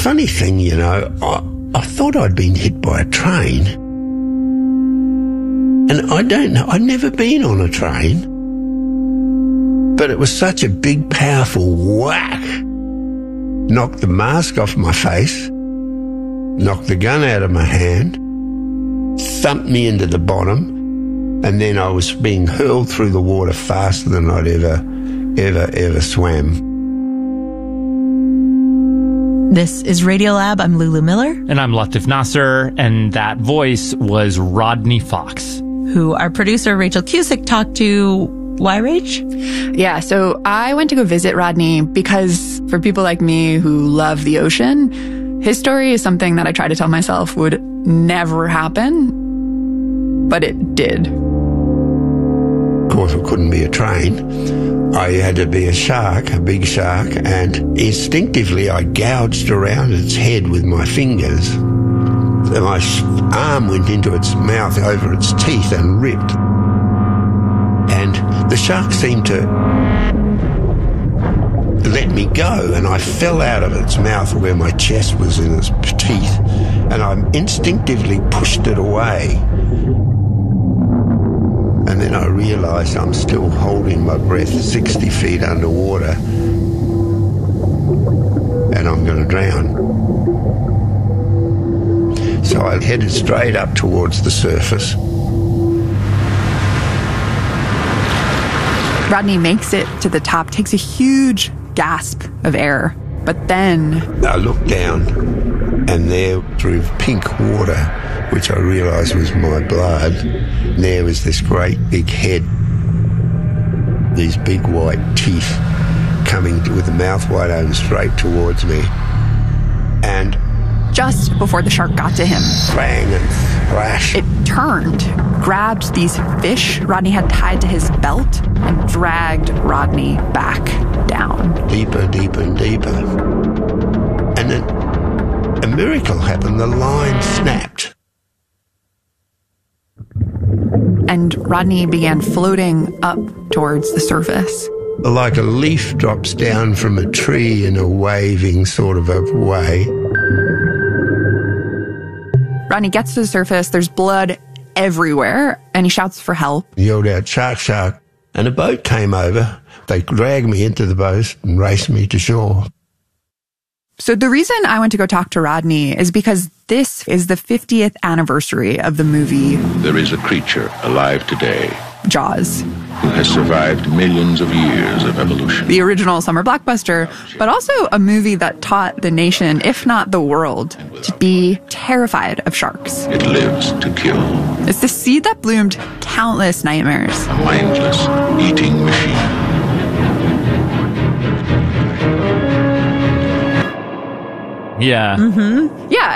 funny thing, you know, I thought I'd been hit by a train. And I don't know, I'd never been on a train. But it was such a big, powerful whack. Knocked the mask off my face, knocked the gun out of my hand, thumped me into the bottom, and then I was being hurled through the water faster than I'd ever swam. This is Radiolab. I'm Lulu Miller. And I'm Latif Nasser, and that voice was Rodney Fox. Who our producer, Rachel Cusick, talked to. Why, Rach? Yeah, so I went to go visit Rodney because for people like me who love the ocean, his story is something that I try to tell myself would never happen, but it did. Of course, it couldn't be a train. I had to be a shark, a big shark, and instinctively I gouged around its head with my fingers. And my arm went into its mouth over its teeth and ripped. And the shark seemed to let me go, and I fell out of its mouth where my chest was in its teeth, and I instinctively pushed it away. And then I realised I'm still holding my breath 60 feet underwater, and I'm going to drown. So I headed straight up towards the surface. Rodney makes it to the top, takes a huge gasp of air, but then I looked down, and there, through pink water, which I realised was my blood, there was this great big head, these big white teeth coming with the mouth wide open straight towards me. And just before the shark got to him, bang and thrash. It turned, grabbed these fish Rodney had tied to his belt, and dragged Rodney back down. Deeper, deeper, and deeper. And then a miracle happened. The line snapped. And Rodney began floating up towards the surface. Like a leaf drops down from a tree in a waving sort of a way. Rodney gets to the surface, there's blood everywhere, and he shouts for help. He yelled out, "Shark, shark." And a boat came over. They dragged me into the boat and raced me to shore. So the reason I went to go talk to Rodney is because this is the 50th anniversary of the movie There is a creature alive today Jaws, who has survived millions of years of evolution. the original summer blockbuster, but also a movie that taught the nation, if not the world, to be terrified of sharks. It lives to kill. It's the seed that bloomed countless nightmares. A mindless eating machine. Yeah. Yeah,